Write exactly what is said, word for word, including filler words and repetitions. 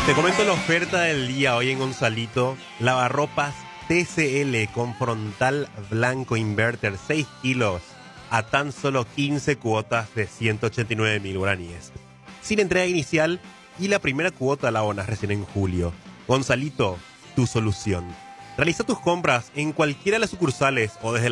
Te comento la oferta del día hoy en Gonzalito. Lavarropas T C L con frontal blanco inverter seis kilos a tan solo quince cuotas de ciento ochenta y nueve mil guaraníes. Sin entrega inicial y la primera cuota la abonas recién en julio. Gonzalito, tu solución. Realiza tus compras en cualquiera de las sucursales o desde la